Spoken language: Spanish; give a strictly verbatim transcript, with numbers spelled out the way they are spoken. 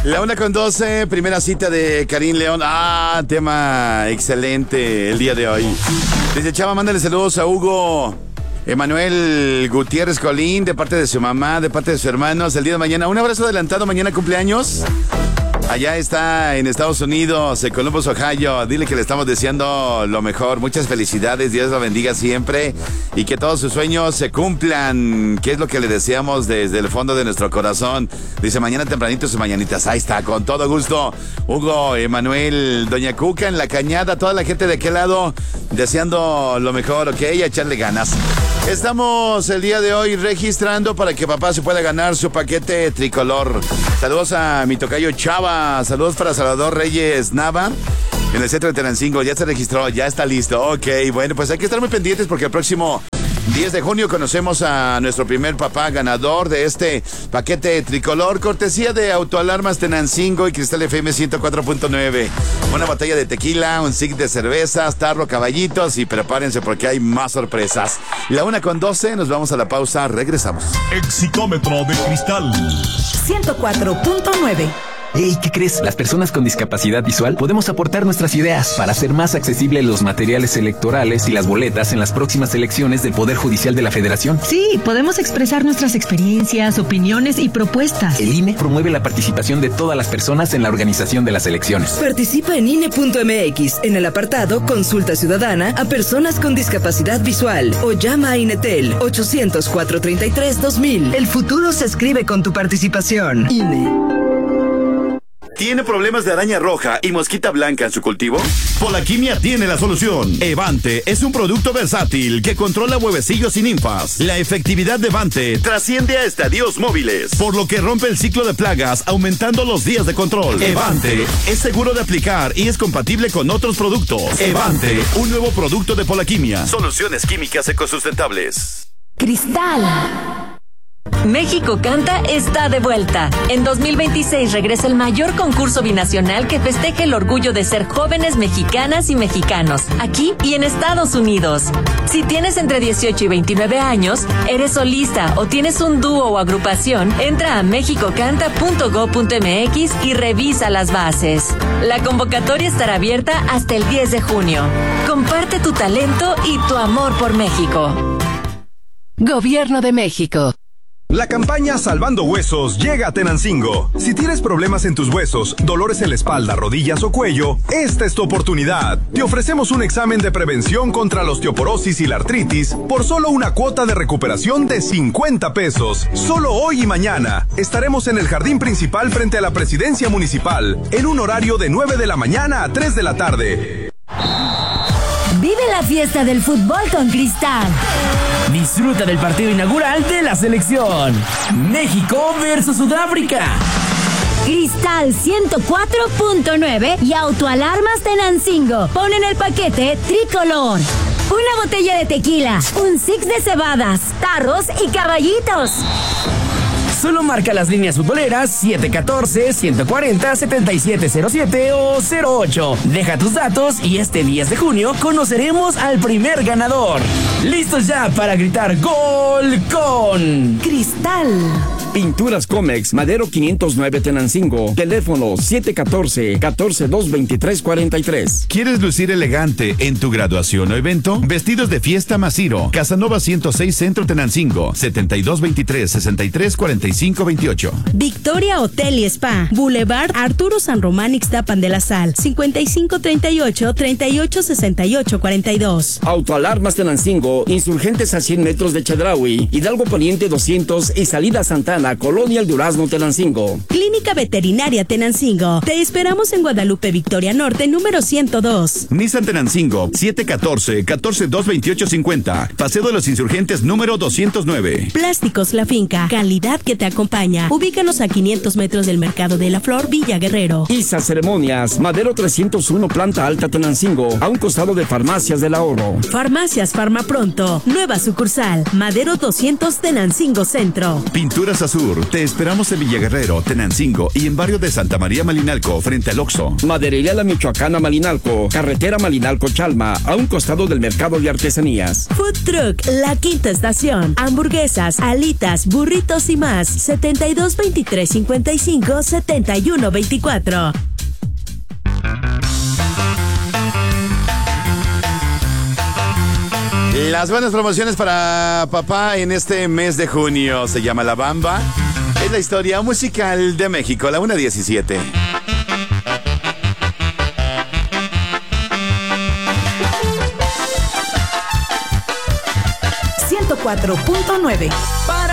La una con doce, primera cita de Karim León. Ah, tema excelente el día de hoy. Desde Chava, mándale saludos a Hugo Emanuel Gutiérrez Colín, de parte de su mamá, de parte de sus hermanos, el día de mañana. Un abrazo adelantado, mañana cumpleaños. Allá está en Estados Unidos, en Columbus, Ohio. Dile que le estamos deseando lo mejor. Muchas felicidades, Dios lo bendiga siempre y que todos sus sueños se cumplan, que es lo que le deseamos desde el fondo de nuestro corazón. Dice, mañana tempranito sus mañanitas. Ahí está, con todo gusto. Hugo, Emanuel, Doña Cuca en La Cañada, toda la gente de aquel lado deseando lo mejor, ok, y a echarle ganas. Estamos el día de hoy registrando para que papá se pueda ganar su paquete tricolor. Saludos a mi tocayo Chava, saludos para Salvador Reyes Nava, en el centro de Tenancingo. Ya se registró, ya está listo. Ok, bueno, pues hay que estar muy pendientes porque el próximo diez de junio conocemos a nuestro primer papá ganador de este paquete tricolor, cortesía de Autoalarmas Tenancingo y Cristal F M ciento cuatro punto nueve. Una botella de tequila, un six de cervezas, tarro, caballitos y prepárense porque hay más sorpresas. La una con doce, nos vamos a la pausa, regresamos. Exitómetro de Cristal ciento cuatro punto nueve. Hey, ¿qué crees? Las personas con discapacidad visual podemos aportar nuestras ideas para hacer más accesibles los materiales electorales y las boletas en las próximas elecciones del Poder Judicial de la Federación. Sí, podemos expresar nuestras experiencias, opiniones y propuestas. El I N E promueve la participación de todas las personas en la organización de las elecciones. Participa en I N E punto M X en el apartado Consulta Ciudadana a personas con discapacidad visual o llama a INETEL ochocientos, cuatrocientos treinta y tres, dos mil. El futuro se escribe con tu participación. I N E. ¿Tiene problemas de araña roja y mosquita blanca en su cultivo? Polaquimia tiene la solución. Evante es un producto versátil que controla huevecillos y ninfas. La efectividad de Evante trasciende a estadios móviles, por lo que rompe el ciclo de plagas, aumentando los días de control. Evante es seguro de aplicar y es compatible con otros productos. Evante, un nuevo producto de Polaquimia. Soluciones químicas ecosustentables. Cristal. México Canta está de vuelta. En dos mil veintiséis regresa el mayor concurso binacional que festeja el orgullo de ser jóvenes mexicanas y mexicanos, aquí y en Estados Unidos. Si tienes entre dieciocho y veintinueve años, eres solista o tienes un dúo o agrupación, entra a mexico canta punto gob punto m x y revisa las bases. La convocatoria estará abierta hasta el diez de junio. Comparte tu talento y tu amor por México. Gobierno de México. La campaña Salvando Huesos llega a Tenancingo. Si tienes problemas en tus huesos, dolores en la espalda, rodillas o cuello, esta es tu oportunidad. Te ofrecemos un examen de prevención contra la osteoporosis y la artritis por solo una cuota de recuperación de cincuenta pesos. Solo hoy y mañana estaremos en el jardín principal frente a la presidencia municipal en un horario de nueve de la mañana a tres de la tarde. Vive la fiesta del fútbol con Cristal. Disfruta del partido inaugural de la selección. México versus Sudáfrica. Cristal ciento cuatro punto nueve y Autoalarmas Tenancingo ponen el paquete tricolor. Una botella de tequila, un six de cebadas, tarros y caballitos. Solo marca las líneas futboleras siete uno cuatro, uno cuatro cero, siete siete cero siete o cero ocho. Deja tus datos y este diez de junio conoceremos al primer ganador. ¡Listos ya para gritar gol con Cristal! Pinturas Comex, Madero quinientos nueve Tenancingo. Teléfono siete uno cuatro, uno cuatro dos, dos tres cuatro tres. ¿Quieres lucir elegante en tu graduación o evento? Vestidos de fiesta Masiro. Casanova ciento seis Centro Tenancingo. setenta y dos veintitrés, sesenta y tres cuarenta y cinco veintiocho. Victoria Hotel y Spa. Boulevard Arturo San Román Ixtapan de la Sal. cincuenta y cinco treinta y ocho, treinta y ocho sesenta y ocho cuarenta y dos. Autoalarmas Tenancingo. Insurgentes a cien metros de Chedraui. Hidalgo Poniente doscientos y salida Santana. Colonia El Durazno, Tenancingo. Clínica Veterinaria Tenancingo. Te esperamos en Guadalupe Victoria Norte, número ciento dos. Nissan Tenancingo, siete uno cuatro, uno cuatro dos, veintiocho cincuenta. Paseo de los Insurgentes, número doscientos nueve. Plásticos La Finca. Calidad que te acompaña. Ubícanos a quinientos metros del Mercado de la Flor, Villa Guerrero. Isa Ceremonias. Madero trescientos uno, Planta Alta, Tenancingo. A un costado de Farmacias del Ahorro. Farmacias Farma Pronto. Nueva sucursal. Madero doscientos, Tenancingo Centro. Pinturas Azur. Te esperamos en Villaguerrero, Tenancingo y en barrio de Santa María Malinalco, frente al Oxxo. Maderería La Michoacana Malinalco. Carretera Malinalco-Chalma. A un costado del Mercado de Artesanías. Food Truck La Quinta Estación. Hamburguesas, alitas, burritos y más. setenta y dos veintitrés cincuenta y cinco setenta y uno veinticuatro. Las buenas promociones para papá en este mes de junio. Se llama La Bamba. Es la historia musical de México, la una diecisiete. ciento cuatro punto nueve.